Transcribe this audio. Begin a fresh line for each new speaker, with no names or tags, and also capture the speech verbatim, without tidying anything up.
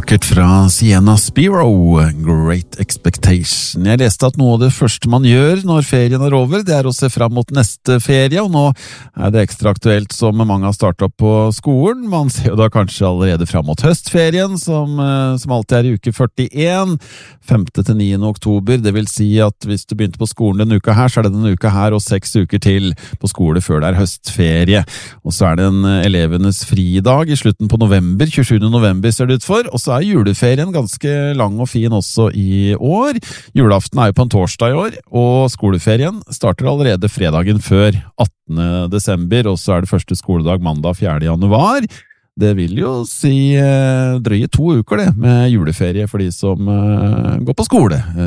vakkert fra Sienna Spiro, Great Expectation. Jeg leste at noe av det første man gjør når ferien er over, det er å se fram mot neste ferie, og nå er det ekstra aktuelt som mange har startet på skolen. Man ser jo da kanskje allerede fram mot høstferien, som, som alltid er i uke førtien, femte til niende oktober. Det vil si at hvis du begynte på skolen denne uka her, så er det denne uka her og seks uker til på skole før det er høstferie. Og så er det en elevenes fridag i slutten på november, tjuesjuende november ser det ut for, og så er juleferien ganske lang og fin også i år. Julaften er jo på en torsdag i år, og skoleferien starter allerede fredagen før attende desember, og så er det første skoledag mandag fjerde januar. Det vil jo si drøye to uker det, med juleferie for de som går på skole.